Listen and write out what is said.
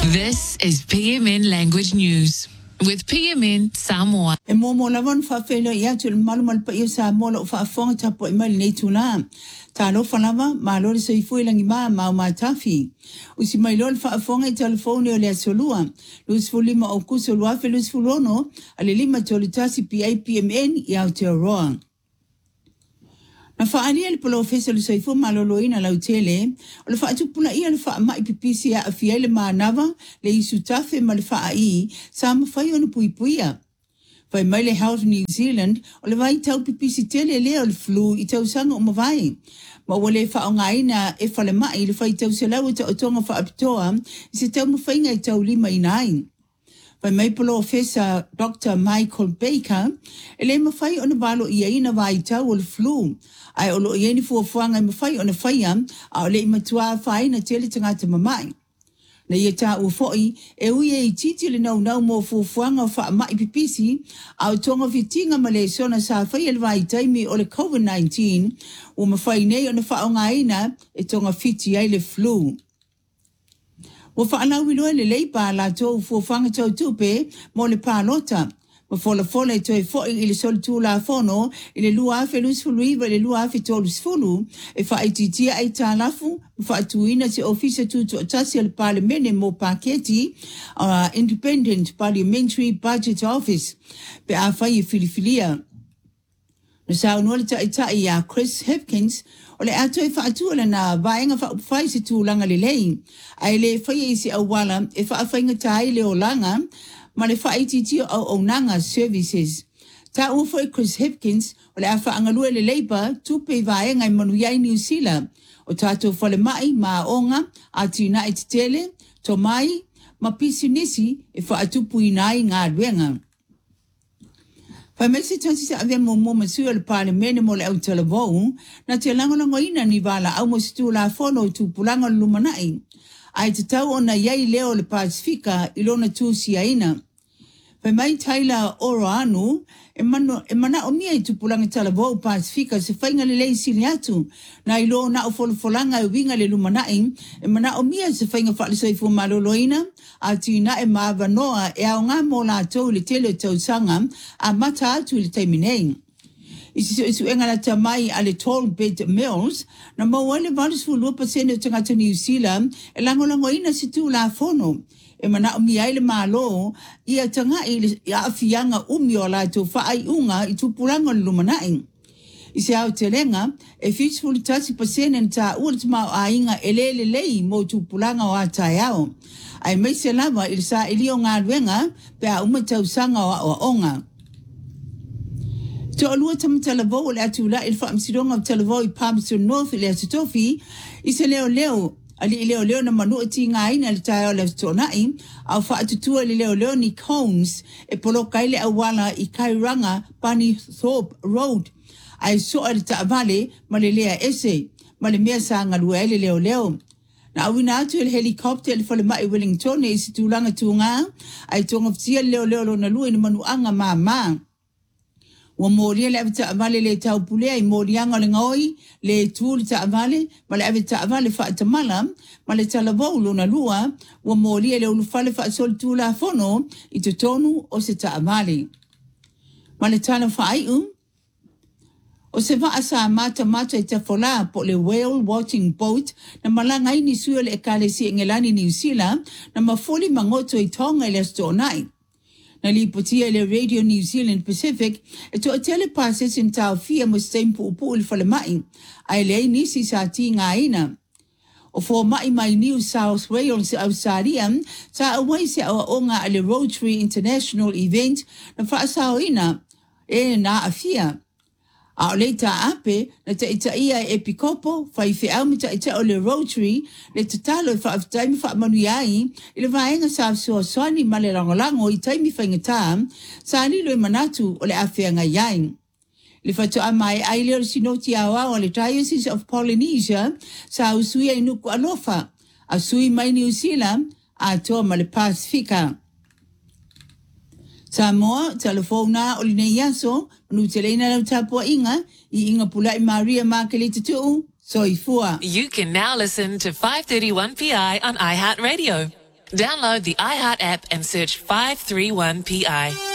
This is PMN Language News with PMN Samoa. E momo lavon fa felo ia tu malumal pa ia Samoa lo fa fonga tapo i mali nei tuna. Ta lo fa lava ma lo se i foi langi ma tafi. Usi mai lo fa fonga i telefone o le solua. Lus fulima o kuso lo afe lus fulono ale lima tolitasi PMN ia te roa. Na whaani ele polo fesa lu saifu maloloina lau tele, o le wha atupuna ia le wha mai pipisi a fiele maanava le isu tafe ma le wha ai sa mawhai onu puipuia. Vai mai le Health New Zealand, o le vai tau pipisi tele lea o le flu i tau sanga o mawai. Ma wale wha o ngaina e whale mai le whai tau se lau e tau tonga wha apitoa i se tau mawhainga i tau lima inai. Vai mai polo fesa Dr. Michael Baker, e le mawhai o na walo ia ina vai tau o le flu. Ai o lo ieni fuafuanga i mawhai o na whaia, a o le imatua whai na tele tangata mamai. Na ia tā ua foi, e ui e i titi le nau mō fuafuanga o wha mai pipisi, a o tonga fitinga ma le sona sa whai e le vai taimi o le COVID-19, o mawhai nei o na wha o ngaina e tonga fiti ai le flu. Wa whaanau iloa le leipa la tōu fuafuanga tau tupe mō le pālota. Ma fola e toi foi i le sol tū la fono, i le lua afe lus fulu iwa, i le lua afe tōlus fulu, e wha aititia ai tā lafu, wha atuina se ofisa tūtu atasi al parlemene mō paketi, Independent Parliamentary Budget Office, pe a whai e filifilia. Na sa unua le tai a Chris Hipkins, o le ato e wha atua na vaenga wha upwhai se tūlanga le lei, ai le whai e se awala e wha awhainga tai le o langa, ma le whaititi o nanga services. Ta ufo e Chris Hipkins, o le awha angalua le Labour, tupe vaenga i manuiai New Zealand, o tato whale mai ma onga, a tina i tele, to mai, ma pisi nisi e wha atupu i nai ngā ruenga. Whai mesi tansi sa avea mo masua le parlemene mo le au talavou, na te langolango ina ni wala au mo situ la fono tupulanga lumanai. Ai te tau ona iai leo le Pasifika i lona tūsi aina. Whai mai taila oro anu, e mana o mia i tupulanga talavou Pasifika se whainga le lei sili atu, na i lo na o folfolanga e winga le lumanai, e mana o mia se whainga whaalisaifu maloloina, a tina e maavanoa e au ngā mō la tau le tele tau sanga, a mata atu le taiminei. Isu engala tamai ale tall bed mills, na mawale valis fulua pasene o tangata New Zealand, e langolango ina situ la fono. E mana o miai le malo, ia tanga i afianga umio la to whaai unga i tupulanga lumanai. Ise au te lenga, e fitful tasi pasene ta ultima o ainga elele lei mo tupulanga o atai au. Ai mai se lava il sa ilio ngā ruenga, pe a umatau sanga o onga. To alua tamatalaveau le atula il whaamsironga o talavou I Palmerston North le atitofi, I se leo, ali leo na manu ati ngā ina le tae o le tonai, au whaatutua le leo ni Combs, e polo kaile awala I Kairanga Bunny Thorpe Road, ai soa le taavale ma le lea ese, ma le mea sa ngalua ele leo. Na awina atu le helikopter le whale mai Wellington e isi tūlanga tūngā, ai tonga ftia leo na lua ina manuanga mā. Wa moria le avita avale le tau pulea I morianga le ngoi, le tūli ta avale, ma le avita avale whaatamala, ma le talavou lona lua, wa moria le ulufale whaasol tūla fono, I te tonu o se ta avale. Ma le tala whaaiu, o se vaasa mata I te fola po le whale watching boat, na malanga ini sua le ekalesi engelani New Zealand, na mafoli mangoto I tonga le astonai. Na lipotia le Radio New Zealand Pacific, e to a telepasses in tau fia mo stempu upu il whale mai, ai lei nisi sa ti ngā ina. O fo mai New South Wales au Sariam, sa awai se awa onga ale Rotary International Event, na whaasao ina, e na afia. A o leita ape, na ta ita ia e pikopo, whai whiau mi ta ita o le Rotary, le tatalo wha af taimi wha manuiai, I le vaenga sa soa soani ma le rangolango I taimi whaingatā, sa anilo I manatu o le awhianga iai. Le whatu amai ai leo sinoti awa o le Diocese of Polynesia, sa usui ai nuku alofa, a sui mai New Zealand, a toa ma le Pasifika. Samoa, telefona o linei yaso, nu te leina lau tapua inga, I inga pula I Maria Makele tutu, soifua. You can now listen to 531 PI on iHeartRadio. Download the iHeart app and search 531PI.